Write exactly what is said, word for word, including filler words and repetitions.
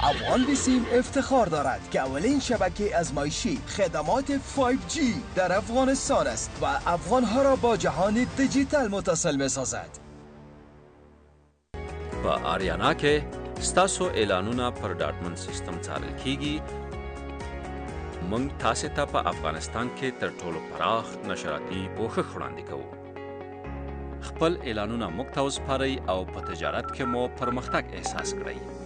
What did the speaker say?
افغان بیسیم افتخار دارد که اولین شبکه ازمایشی خدمات فایو جی در افغانستان است و افغانها را با جهان دیجیتل متصل می سازد. په آریانا کې ستاسو اعلانونه پر ډاټمن سیستم څارل کیږي. موږ تاسو ته په افغانستان کې تر ټولو پراخ نشراتي پوښښ وړاندې کوو. خپل اعلانونه موږ ته وسپارئ او په تجارت کې مو پرمختګ احساس کړئ.